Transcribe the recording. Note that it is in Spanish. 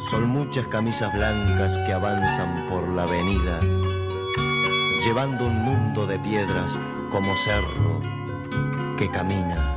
Son muchas camisas blancas que avanzan por la avenida, llevando un mundo de piedras como cerro que camina.